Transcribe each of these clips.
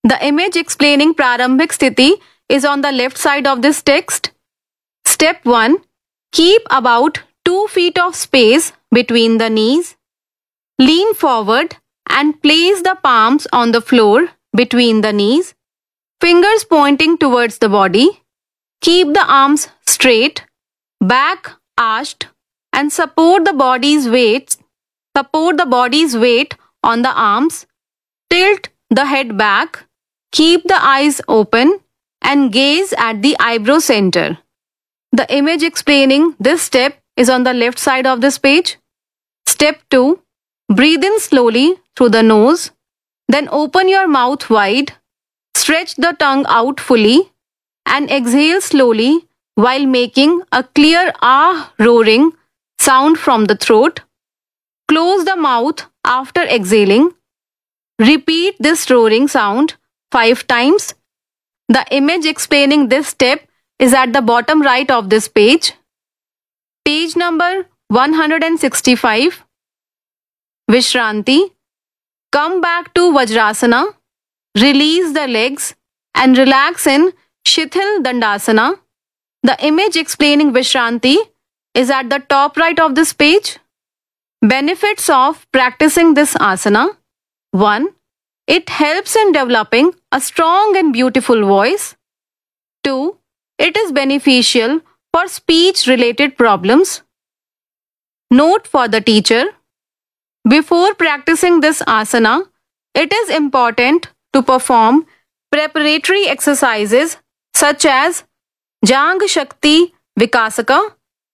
The image explaining Prarambhik Sthiti is on the left side of this text. Step 1. Keep about 2 feet of space between the knees. Lean forward and place the palms on the floor between the knees, fingers pointing towards the body. Keep the arms straight, back arched, and support the body's weight on the arms. Tilt the head back. Keep the eyes open and gaze at the eyebrow center. The image explaining this step is on the left side of this page. Step 2. Breathe in slowly through the nose. Then open your mouth wide. Stretch the tongue out fully and exhale slowly while making a clear ah roaring sound from the throat. Close the mouth after exhaling. Repeat this roaring sound 5 times. The image explaining this step is at the bottom right of this page. Page number 165. Vishranti. Come back to Vajrasana. Release the legs and relax in Shithil Dandasana. The image explaining Vishranti is at the top right of this page. Benefits of practicing this asana. 1. It helps in developing a strong and beautiful voice. 2. It is beneficial for speech-related problems. Note for the teacher. Before practicing this asana, it is important to perform preparatory exercises such as Jang Shakti Vikasaka,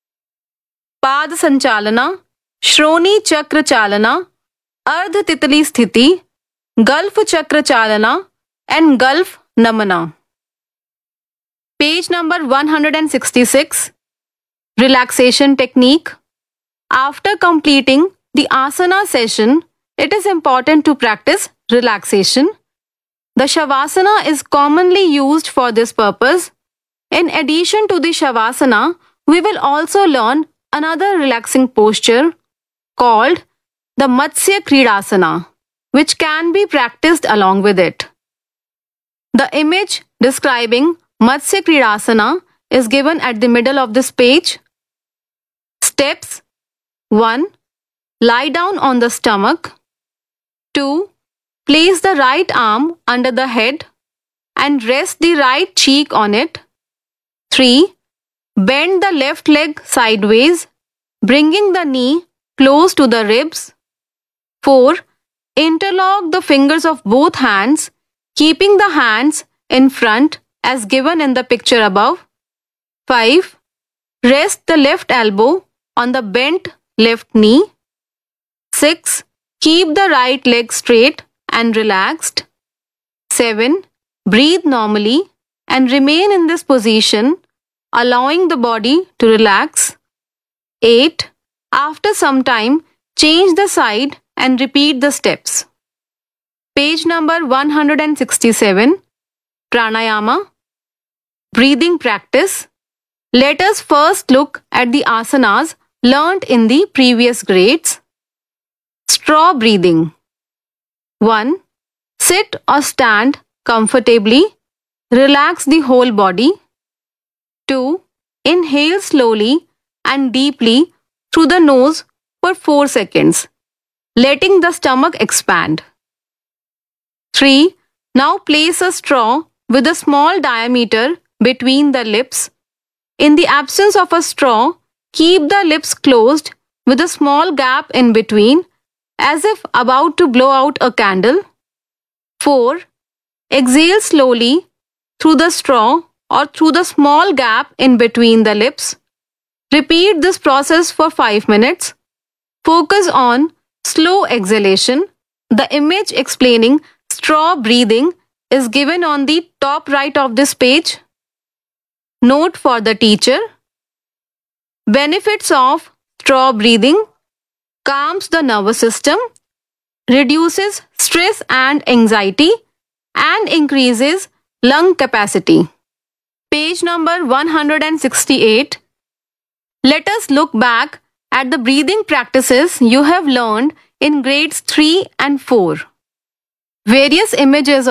Pad Sanchalana, Shroni Chakra Chalana, Ardha Titli Sthiti, Gulf Chakra Chalana, and Gulf Namana. Page number 166. Relaxation technique. After completing the asana session, it is important to practice relaxation. The Shavasana is commonly used for this purpose. In addition to the Shavasana, we will also learn another relaxing posture called the Matsya Kridasana, which can be practiced along with it. The image describing Matsya Kridasana is given at the middle of this page. Steps. 1. Lie down on the stomach. 2. Place the right arm under the head and rest the right cheek on it. 3. Bend the left leg sideways, bringing the knee close to the ribs. 4. Interlock the fingers of both hands, keeping the hands in front as given in the picture above. 5. Rest the left elbow on the bent left knee. 6. Keep the right leg straight and relaxed. 7. Breathe normally and remain in this position, allowing the body to relax. 8. After some time, change the side and repeat the steps. Page number 167. Pranayama. Breathing practice. Let us first look at the asanas learnt in the previous grades. Straw breathing. 1. Sit or stand comfortably. Relax the whole body. 2. Inhale slowly and deeply through the nose for 4 seconds, letting the stomach expand. 3. Now place a straw with a small diameter between the lips. In the absence of a straw, keep the lips closed with a small gap in between, as if about to blow out a candle. 4. Exhale slowly through the straw or through the small gap in between the lips. Repeat this process for 5 minutes. Focus on slow exhalation. The image explaining straw breathing is given on the top right of this page. Note for the teacher. Benefits of straw breathing: calms the nervous system, reduces stress and anxiety, and increases lung capacity. Page number 168. Let us look back at the breathing practices you have learned in grades 3 and 4. Various images